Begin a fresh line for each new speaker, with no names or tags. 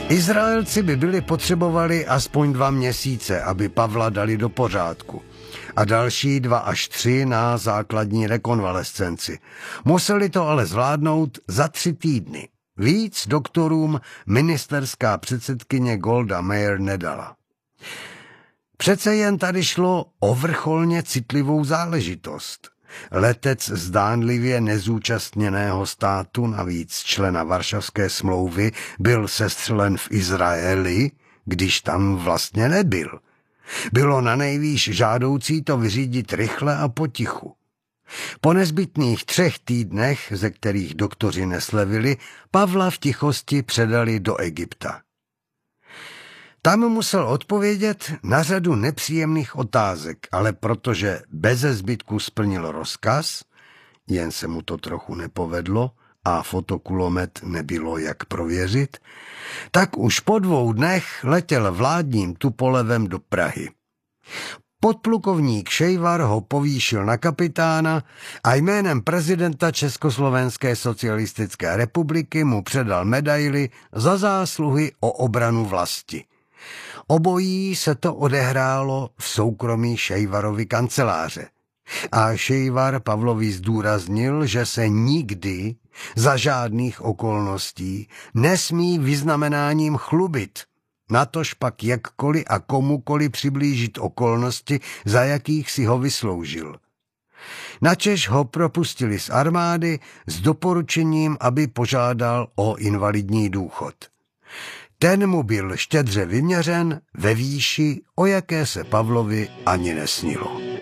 Izraelci by byli potřebovali aspoň 2 měsíce, aby Pavla dali do pořádku. A další 2 až 3 na základní rekonvalescenci. Museli to ale zvládnout za 3 týdny. Víc doktorům ministerská předsedkyně Golda Meir nedala. Přece jen tady šlo o vrcholně citlivou záležitost. Letec zdánlivě nezúčastněného státu, navíc člena Varšavské smlouvy, byl sestřelen v Izraeli, když tam vlastně nebyl. Bylo nanejvýš žádoucí to vyřídit rychle a potichu. Po nezbytných 3 týdnech, ze kterých doktoři neslevili, Pavla v tichosti předali do Egypta. Tam musel odpovědět na řadu nepříjemných otázek, ale protože beze zbytku splnil rozkaz, jen se mu to trochu nepovedlo a fotokulomet nebylo jak prověřit, tak už po 2 dnech letěl vládním Tupolevem do Prahy. Podplukovník Šejvar ho povýšil na kapitána a jménem prezidenta Československé socialistické republiky mu předal medaili za zásluhy o obranu vlasti. Obojí se to odehrálo v soukromí Šejvarovy kanceláře. A Šejvar Pavlovi zdůraznil, že se nikdy za žádných okolností nesmí vyznamenáním chlubit, natož pak jakkoliv a komukoliv přiblížit okolnosti, za jakých si ho vysloužil. Načež ho propustili z armády s doporučením, aby požádal o invalidní důchod. Ten mu byl štědře vyměřen ve výši, o jaké se Pavlovi ani nesnilo.